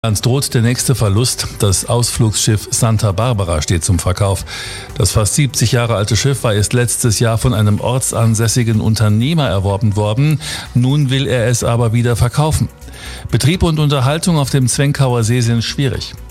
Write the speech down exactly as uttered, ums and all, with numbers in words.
Uns droht der nächste Verlust. Das Ausflugsschiff Santa Barbara steht zum Verkauf. Das fast siebzig Jahre alte Schiff war erst letztes Jahr von einem ortsansässigen Unternehmer erworben worden. Nun will er es aber wieder verkaufen. Betrieb und Unterhaltung auf dem Zwenkauer See sind schwierig.